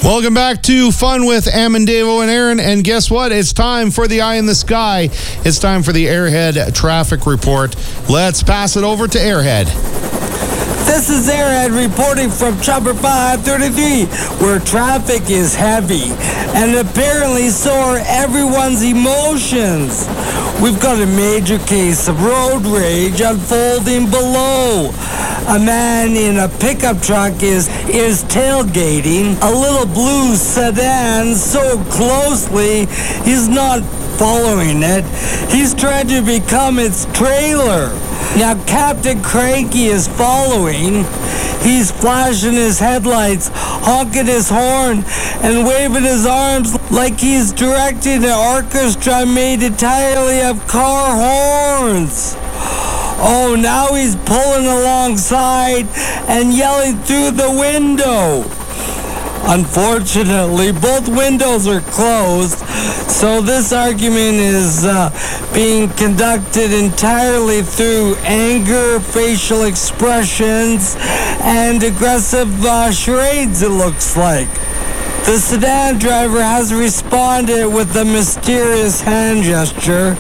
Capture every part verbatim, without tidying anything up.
Welcome back to Fun with Amendevo and Aaron. And guess what? It's time for the Eye in the Sky. It's time for the Airhead Traffic Report. Let's pass it over to Airhead. This is Airhead reporting from Chopper five thirty-three, where traffic is heavy, and apparently so are everyone's emotions. We've got a major case of road rage unfolding below. A man in a pickup truck is, is tailgating a little blue sedan so closely he's not following it. He's trying to become its trailer. Now, Captain Cranky is following. He's flashing his headlights, honking his horn, and waving his arms like he's directing an orchestra made entirely of car horns. Oh, now he's pulling alongside and yelling through the window. Unfortunately, both windows are closed, so this argument is uh, being conducted entirely through anger, facial expressions, and aggressive uh, charades, it looks like. The sedan driver has responded with a mysterious hand gesture.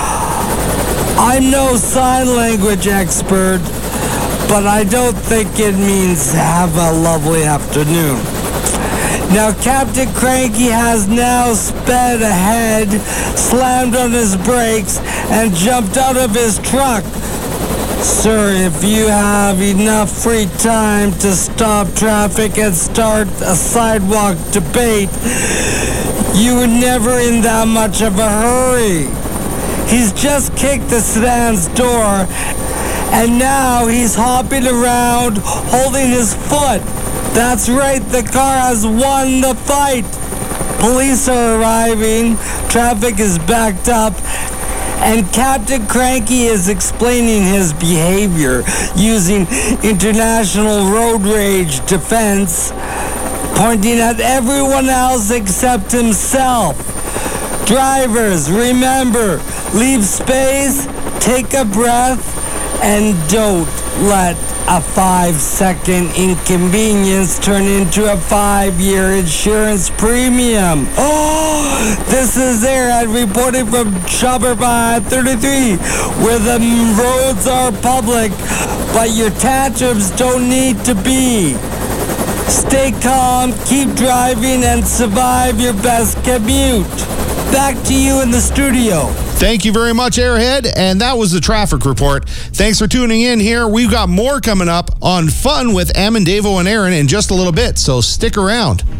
I'm no sign language expert, but I don't think it means have a lovely afternoon. Now, Captain Cranky has now sped ahead, slammed on his brakes, and jumped out of his truck. Sir, if you have enough free time to stop traffic and start a sidewalk debate, you were never in that much of a hurry. He's just kicked the sedan's door, and now he's hopping around holding his foot. That's right, the car has won the fight. Police are arriving, traffic is backed up, and Captain Cranky is explaining his behavior using international road rage defense, pointing at everyone else except himself. Drivers, remember, leave space, take a breath, and don't let a five-second inconvenience turn into a five-year insurance premium. Oh, this is Airhead reporting from Chopper five thirty-three, where the roads are public, but your tantrums don't need to be. Stay calm, keep driving, and survive your best commute. Back to you in the studio. Thank you very much, Airhead. And that was the traffic report. Thanks for tuning in here. We've got more coming up on Fun with Amendevo and Aaron in just a little bit, so stick around.